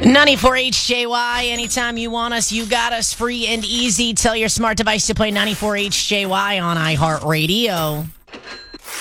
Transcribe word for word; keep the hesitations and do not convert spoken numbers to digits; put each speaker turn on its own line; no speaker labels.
ninety-four H J Y. Anytime you want us, you got us. Free and easy. Tell your smart device to play ninety-four H J Y on iHeartRadio.